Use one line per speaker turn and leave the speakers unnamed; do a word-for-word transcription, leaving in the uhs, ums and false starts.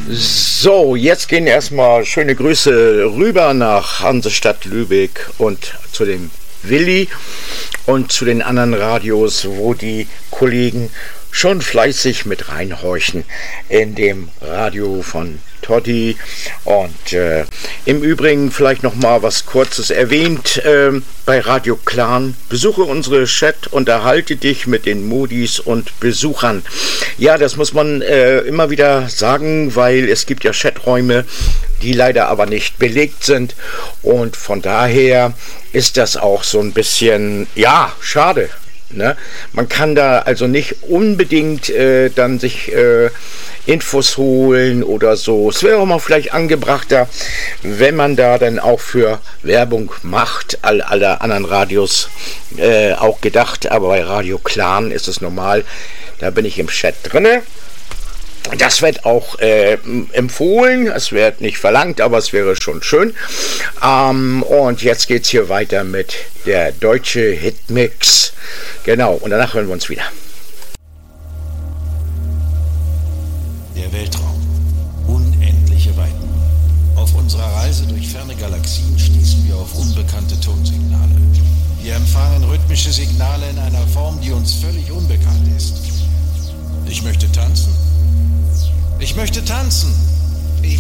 So, jetzt gehen erstmal schöne Grüße rüber nach Hansestadt Lübeck und zu dem Willi und zu den anderen Radios, wo die Kollegen schon fleißig mit reinhorchen in dem Radio von Totti. Und äh, im Übrigen vielleicht noch mal was Kurzes erwähnt äh, bei Radio Clan. Besuche unsere Chat, unterhalte dich mit den Modis und Besuchern. Ja, das muss man äh, immer wieder sagen, weil es gibt ja Chaträume, die leider aber nicht belegt sind. Und von daher ist das auch so ein bisschen, ja, schade. Ne? Man kann da also nicht unbedingt äh, dann sich äh, Infos holen oder so. Es wäre auch mal vielleicht angebrachter, wenn man da dann auch für Werbung macht, all alle anderen Radios äh, auch gedacht, aber bei Radio Clan ist es normal, da bin ich im Chat drinne. Das wird auch äh, empfohlen, es wird nicht verlangt, aber es wäre schon schön. Ähm, und jetzt geht's hier weiter mit der deutsche Hitmix. Genau, und danach hören wir uns wieder.
Der Weltraum. Unendliche Weiten. Auf unserer Reise durch ferne Galaxien stießen wir auf unbekannte Tonsignale. Wir empfangen rhythmische Signale in einer Form, die uns völlig unbekannt ist. Ich möchte tanzen. Ich möchte tanzen.